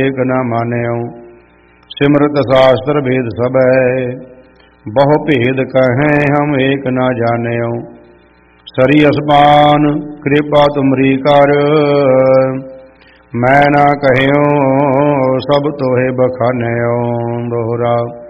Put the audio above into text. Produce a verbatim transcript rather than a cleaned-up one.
एक न मान्यो। सिमरत शास्त्र भेद सबै, बहु भेद कहें हम एक न जान्यो। सरी असमान कृपा तुमरी कर, मैं ना कह्यो सब तोहे बखान्यो। दोहरा।